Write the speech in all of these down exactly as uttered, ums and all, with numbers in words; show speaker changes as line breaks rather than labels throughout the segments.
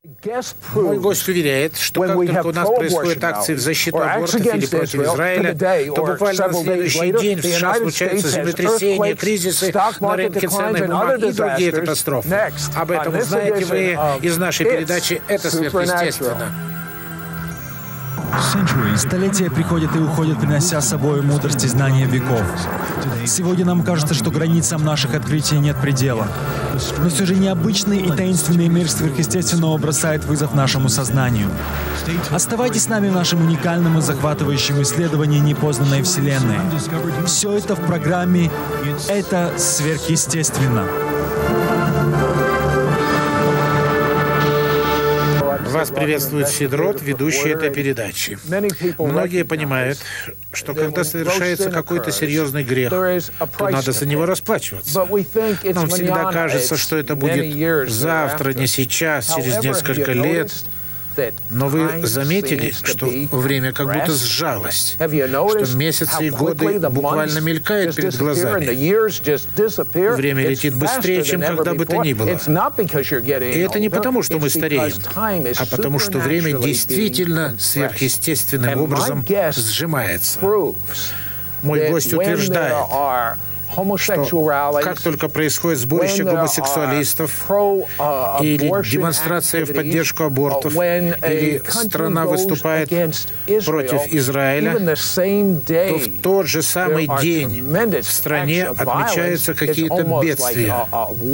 Мой гость уверяет, что как только у нас происходят акции в защиту абортов или против Израиля, то буквально на следующий день в США случаются землетрясения, кризисы на рынке ценных бумаг и другие катастрофы. Об этом узнаете вы из нашей передачи «Это сверхъестественно».
Столетия приходят и уходят, принося с собой мудрость и знания веков. Сегодня нам кажется, что границам наших открытий нет предела. Но все же необычный и таинственный мир сверхъестественного бросает вызов нашему сознанию. Оставайтесь с нами в нашем уникальном и захватывающем исследовании непознанной Вселенной. Все это в программе «Это сверхъестественно».
Вас приветствует Сидрот, ведущий этой передачи. Многие понимают, что когда совершается какой-то серьезный грех, то надо за него расплачиваться. Нам всегда кажется, что это будет завтра, не сейчас, через несколько лет. Но вы заметили, что время как будто сжалось, что месяцы и годы буквально мелькают перед глазами. Время летит быстрее, чем когда бы то ни было. И это не потому, что мы стареем, а потому, что время действительно сверхъестественным образом сжимается. Мой гость утверждает, что как только происходит сборище гомосексуалистов или демонстрация в поддержку абортов, или страна выступает против Израиля, то в тот же самый день в стране отмечаются какие-то бедствия.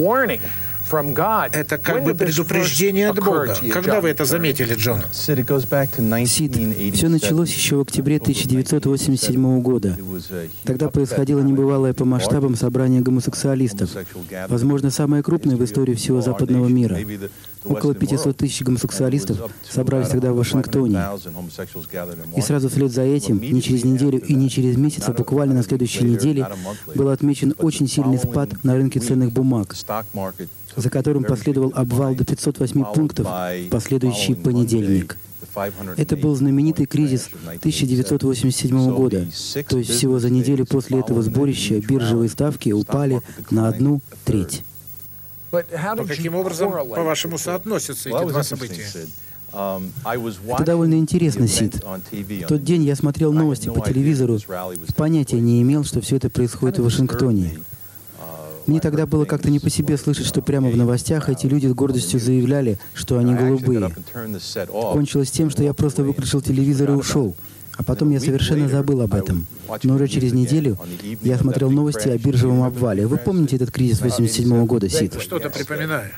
Это как бы предупреждение от Бога. Когда вы это заметили, Джон?
Сид, все началось еще в октябре тысяча девятьсот восемьдесят седьмого года. Тогда происходило небывалое по масштабам собрание гомосексуалистов, возможно, самое крупное в истории всего западного мира. Около пятисот тысяч гомосексуалистов собрались тогда в Вашингтоне. И сразу вслед за этим, не через неделю и не через месяц, а буквально на следующей неделе, был отмечен очень сильный спад на рынке ценных бумаг, за которым последовал обвал до пятисот восьми пунктов в последующий понедельник. Это был знаменитый кризис тысяча девятьсот восемьдесят седьмого года, то есть всего за неделю после этого сборища биржевые ставки упали на одну треть.
Но каким образом, по-вашему, соотносятся эти два события?
Это довольно интересно, Сид. В тот день я смотрел новости по телевизору, понятия не имел, что все это происходит в Вашингтоне. Мне тогда было как-то не по себе слышать, что прямо в новостях эти люди с гордостью заявляли, что они голубые. Кончилось тем, что я просто выключил телевизор и ушел. А потом я совершенно забыл об этом. Но уже через неделю я смотрел новости о биржевом обвале. Вы помните этот кризис восемьдесят седьмого года, Сид?
Что-то припоминаю.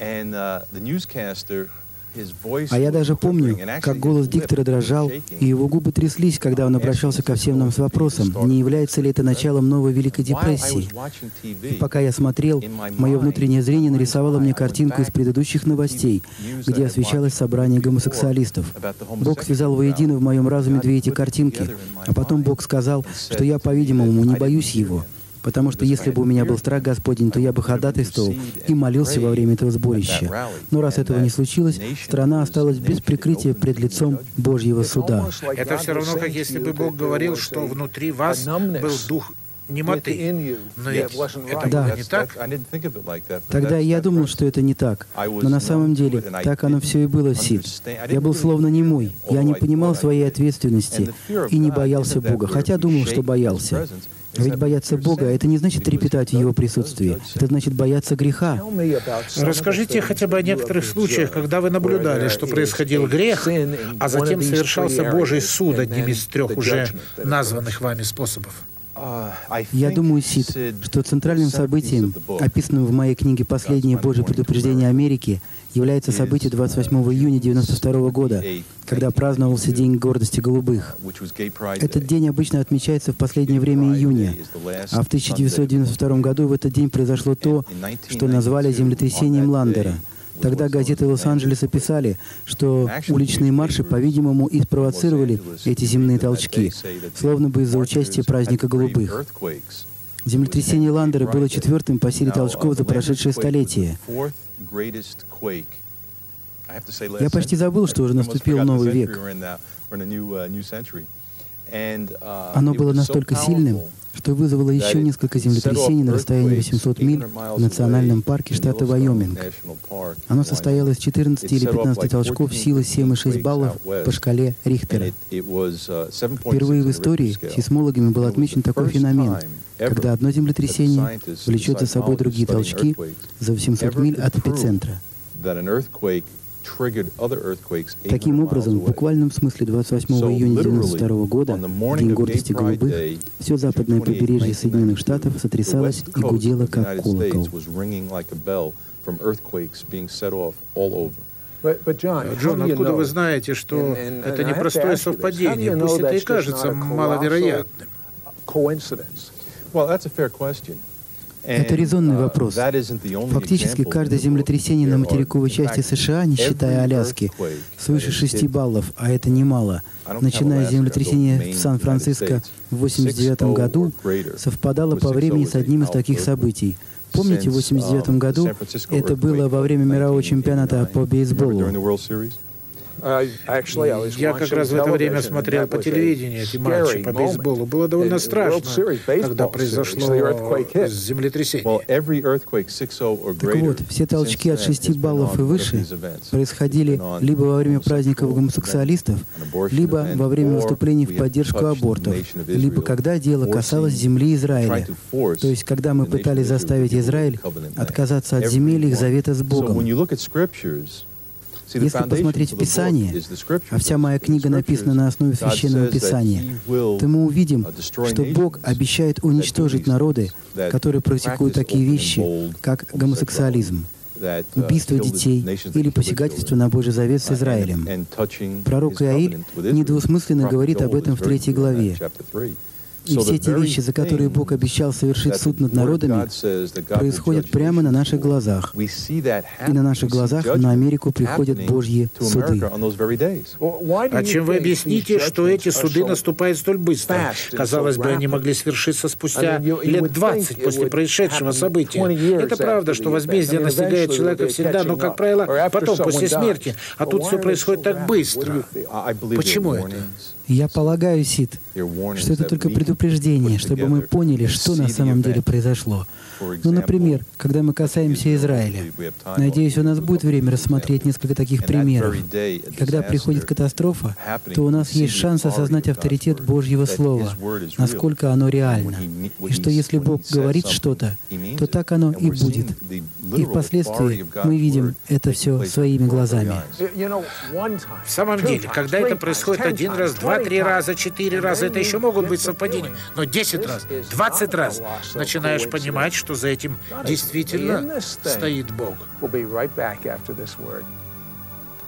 А я даже помню, как голос диктора дрожал, и его губы тряслись, когда он обращался ко всем нам с вопросом, не является ли это началом новой Великой депрессии. И пока я смотрел, мое внутреннее зрение нарисовало мне картинку из предыдущих новостей, где освещалось собрание гомосексуалистов. Бог связал воедино в моем разуме две эти картинки, а потом Бог сказал, что я, по-видимому, не боюсь Его. Потому что если бы у меня был страх Господень, то я бы ходатайствовал и молился во время этого сборища. Но раз этого не случилось, страна осталась без прикрытия пред лицом Божьего суда.
Это все равно, как если бы Бог говорил, что внутри вас был дух немоты. Но ведь это
да.
было не так?
Тогда я думал, что это не так. Но на самом деле, так оно все и было, Сид. Я был словно немой. Я не понимал своей ответственности и не боялся Бога, хотя думал, что боялся. Ведь бояться Бога — это не значит трепетать в Его присутствии. Это значит бояться греха.
Расскажите хотя бы о некоторых случаях, когда вы наблюдали, что происходил грех, а затем совершался Божий суд одним из трех уже названных вами способов.
Я думаю, Сид, что центральным событием, описанным в моей книге «Последнее Божье предупреждение Америки», является событие двадцать восьмого июня девяносто второго года, когда праздновался День гордости голубых. Этот день обычно отмечается в последнее время июня, а в тысяча девятьсот девяносто втором году в этот день произошло то, что назвали землетрясением Ландера. Тогда газеты Лос-Анджелеса писали, что уличные марши, по-видимому, и спровоцировали эти земные толчки, словно бы из-за участия праздника голубых. Землетрясение Ландера было четвертым по силе толчков за прошедшее столетие. Я почти забыл, что уже наступил новый век. Оно было настолько сильным, что вызвало еще несколько землетрясений на расстоянии восемьсот миль в национальном парке штата Вайоминг. Оно состояло из четырнадцати или пятнадцати толчков силы семь и шесть баллов по шкале Рихтера. Впервые в истории сейсмологами был отмечен такой феномен, когда одно землетрясение влечет за собой другие толчки за восемьсот миль от эпицентра. Таким образом, в буквальном смысле двадцать восьмого июня девяносто второго года, в День гордости голубых, все западное побережье Соединенных Штатов сотрясалось и гудело как колокол.
Джон, откуда вы знаете, что это непростое совпадение, пусть это и кажется маловероятным?
Это резонный вопрос. Фактически, каждое землетрясение на материковой части США, не считая Аляски, свыше шести баллов, а это немало, начиная с землетрясения в Сан-Франциско в восемьдесят девятом году, совпадало по времени с одним из таких событий. Помните, в восемьдесят девятом году это было во время мирового чемпионата по бейсболу.
Я как раз в это время смотрел по телевидению эти матчи по бейсболу. Было довольно страшно, когда произошло землетрясение.
Так вот, все толчки от шести баллов и выше происходили либо во время праздников гомосексуалистов, либо во время выступлений в поддержку абортов, либо когда дело касалось земли Израиля. То есть, когда мы пытались заставить Израиль отказаться от земель их завета с Богом. Если посмотреть в Писание, а вся моя книга написана на основе Священного Писания, то мы увидим, что Бог обещает уничтожить народы, которые практикуют такие вещи, как гомосексуализм, убийство детей или посягательство на Божий завет с Израилем. Пророк Иаиль недвусмысленно говорит об этом в третьей главе. И все те вещи, за которые Бог обещал совершить суд над народами, происходят прямо на наших глазах. И на наших глазах на Америку приходят Божьи суды.
А чем вы объясните, что эти суды наступают столь быстро? Казалось бы, они могли свершиться спустя лет двадцать после происшедшего события. Это правда, что возмездие настигает человека всегда, но, как правило, потом, после смерти. А тут все происходит так быстро. Почему это?
Я полагаю, Сид, что это только предупреждение, чтобы мы поняли, что на самом деле произошло. Ну, например, когда мы касаемся Израиля. Надеюсь, у нас будет время рассмотреть несколько таких примеров. Когда приходит катастрофа, то у нас есть шанс осознать авторитет Божьего Слова, насколько оно реально. И что если Бог говорит что-то, то так оно и будет. И впоследствии мы видим это все своими глазами.
В самом деле, когда это происходит один раз, два, три раза, четыре раза, это еще могут быть совпадения. Но десять раз, двадцать раз начинаешь понимать, что за этим действительно стоит Бог.